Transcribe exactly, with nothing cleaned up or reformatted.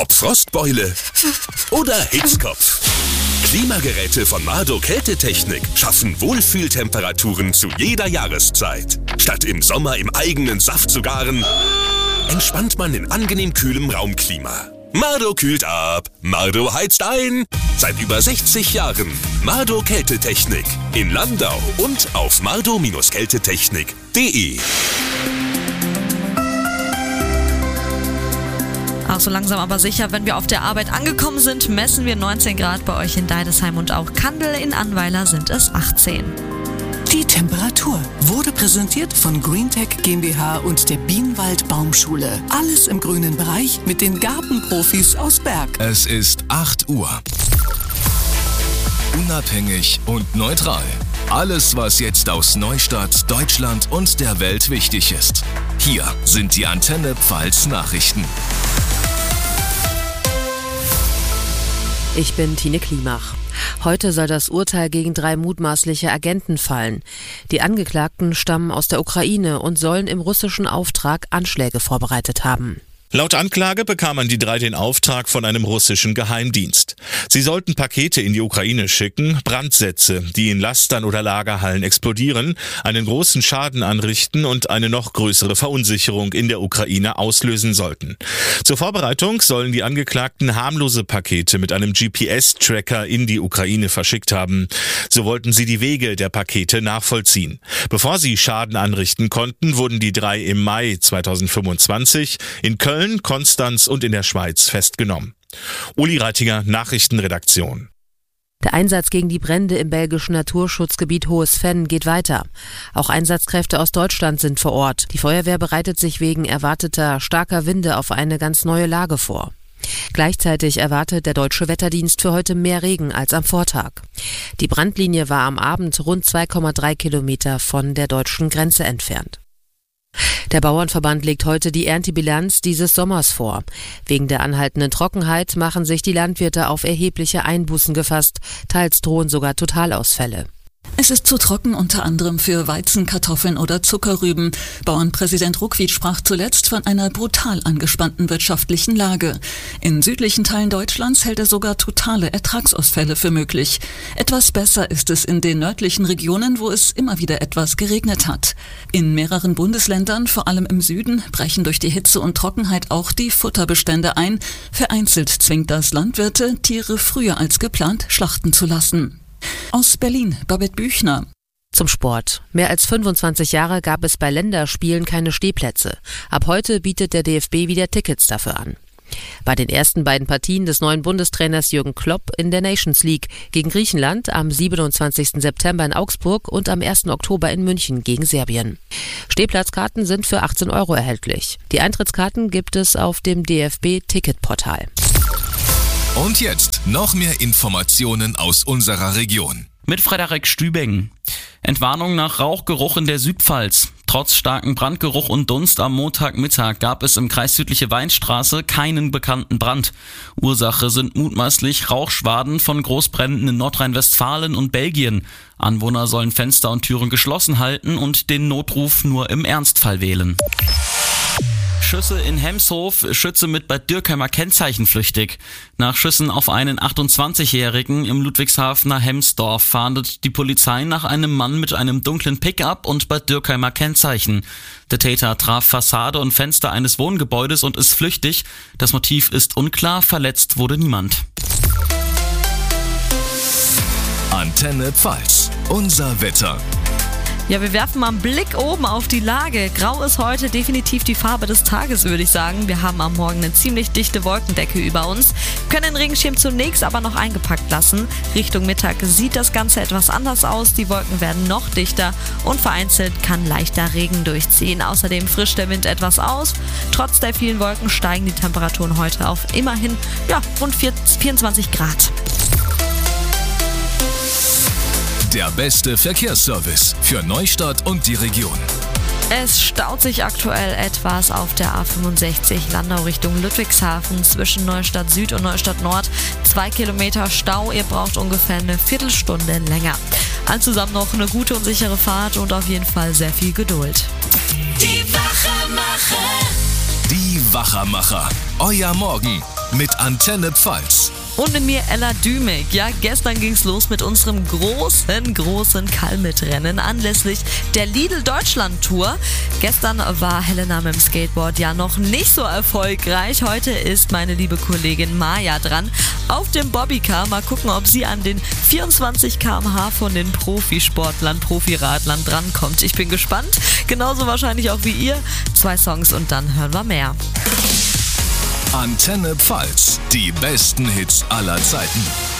Ob Frostbeule oder Hitzkopf. Klimageräte von Mardo Kältetechnik schaffen Wohlfühltemperaturen zu jeder Jahreszeit. Statt im Sommer im eigenen Saft zu garen, entspannt man in angenehm kühlem Raumklima. Mardo kühlt ab, Mardo heizt ein. Seit über sechzig Jahren Mardo Kältetechnik in Landau und auf mardo Kältetechnik punkt de. Auch so langsam aber sicher, wenn wir auf der Arbeit angekommen sind, messen wir neunzehn Grad bei euch in Deidesheim und auch Kandel. In Annweiler sind es achtzehn. Die Temperatur wurde präsentiert von Greentech GmbH und der Bienenwald Baumschule. Alles im grünen Bereich mit den Gartenprofis aus Berg. Es ist acht Uhr. Unabhängig und neutral. Alles, was jetzt aus Neustadt, Deutschland und der Welt wichtig ist. Hier sind die Antenne Pfalz Nachrichten. Ich bin Tine Klimach. Heute soll das Urteil gegen drei mutmaßliche Agenten fallen. Die Angeklagten stammen aus der Ukraine und sollen im russischen Auftrag Anschläge vorbereitet haben. Laut Anklage bekamen die drei den Auftrag von einem russischen Geheimdienst. Sie sollten Pakete in die Ukraine schicken, Brandsätze, die in Lastern oder Lagerhallen explodieren, einen großen Schaden anrichten und eine noch größere Verunsicherung in der Ukraine auslösen sollten. Zur Vorbereitung sollen die Angeklagten harmlose Pakete mit einem G P S-Tracker in die Ukraine verschickt haben. So wollten sie die Wege der Pakete nachvollziehen. Bevor sie Schaden anrichten konnten, wurden die drei im Mai zweitausendfünfundzwanzig in Köln, Konstanz und in der Schweiz festgenommen. Uli Reitinger, Nachrichtenredaktion. Der Einsatz gegen die Brände im belgischen Naturschutzgebiet Hohes Venn geht weiter. Auch Einsatzkräfte aus Deutschland sind vor Ort. Die Feuerwehr bereitet sich wegen erwarteter starker Winde auf eine ganz neue Lage vor. Gleichzeitig erwartet der Deutsche Wetterdienst für heute mehr Regen als am Vortag. Die Brandlinie war am Abend rund zwei Komma drei Kilometer von der deutschen Grenze entfernt. Der Bauernverband legt heute die Erntebilanz dieses Sommers vor. Wegen der anhaltenden Trockenheit machen sich die Landwirte auf erhebliche Einbußen gefasst, teils drohen sogar Totalausfälle. Es ist zu trocken, unter anderem für Weizen, Kartoffeln oder Zuckerrüben. Bauernpräsident Ruckwied sprach zuletzt von einer brutal angespannten wirtschaftlichen Lage. In südlichen Teilen Deutschlands hält er sogar totale Ertragsausfälle für möglich. Etwas besser ist es in den nördlichen Regionen, wo es immer wieder etwas geregnet hat. In mehreren Bundesländern, vor allem im Süden, brechen durch die Hitze und Trockenheit auch die Futterbestände ein. Vereinzelt zwingt das Landwirte, Tiere früher als geplant schlachten zu lassen. Aus Berlin, Babette Büchner. Zum Sport. Mehr als fünfundzwanzig Jahre gab es bei Länderspielen keine Stehplätze. Ab heute bietet der D F B wieder Tickets dafür an. Bei den ersten beiden Partien des neuen Bundestrainers Jürgen Klopp in der Nations League gegen Griechenland am siebenundzwanzigsten September in Augsburg und am ersten Oktober in München gegen Serbien. Stehplatzkarten sind für achtzehn Euro erhältlich. Die Eintrittskarten gibt es auf dem D F B-Ticketportal. Und jetzt noch mehr Informationen aus unserer Region. Mit Frederik Stübing. Entwarnung nach Rauchgeruch in der Südpfalz. Trotz starken Brandgeruch und Dunst am Montagmittag gab es im Kreis Südliche Weinstraße keinen bekannten Brand. Ursache sind mutmaßlich Rauchschwaden von Großbränden in Nordrhein-Westfalen und Belgien. Anwohner sollen Fenster und Türen geschlossen halten und den Notruf nur im Ernstfall wählen. Schüsse in Hemshof, Schütze mit Bad Dürkheimer Kennzeichen flüchtig. Nach Schüssen auf einen achtundzwanzigjährigen im Ludwigshafener Hemsdorf fahndet die Polizei nach einem Mann mit einem dunklen Pickup und Bad Dürkheimer Kennzeichen. Der Täter traf Fassade und Fenster eines Wohngebäudes und ist flüchtig. Das Motiv ist unklar, verletzt wurde niemand. Antenne Pfalz, unser Wetter. Ja, wir werfen mal einen Blick oben auf die Lage. Grau ist heute definitiv die Farbe des Tages, würde ich sagen. Wir haben am Morgen eine ziemlich dichte Wolkendecke über uns, können den Regenschirm zunächst aber noch eingepackt lassen. Richtung Mittag sieht das Ganze etwas anders aus. Die Wolken werden noch dichter und vereinzelt kann leichter Regen durchziehen. Außerdem frischt der Wind etwas aus. Trotz der vielen Wolken steigen die Temperaturen heute auf immerhin ja, rund vierundzwanzig Grad. Der beste Verkehrsservice für Neustadt und die Region. Es staut sich aktuell etwas auf der A fünfundsechzig Landau Richtung Ludwigshafen zwischen Neustadt Süd und Neustadt Nord. Zwei Kilometer Stau, ihr braucht ungefähr eine Viertelstunde länger. Allzusammen noch eine gute und sichere Fahrt und auf jeden Fall sehr viel Geduld. Die Wachermacher. Die Wachermacher. Euer Morgen mit Antenne Pfalz. Und mit mir Ella Dümig. Ja, gestern ging's los mit unserem großen, großen Kalmit-Rennen anlässlich der Lidl Deutschland Tour. Gestern war Helena mit dem Skateboard ja noch nicht so erfolgreich. Heute ist meine liebe Kollegin Maja dran auf dem Bobbycar. Mal gucken, ob sie an den vierundzwanzig Kilometer pro Stunde von den Profisportlern, Profiradlern drankommt. Ich bin gespannt. Genauso wahrscheinlich auch wie ihr. Zwei Songs und dann hören wir mehr. Antenne Pfalz, die besten Hits aller Zeiten.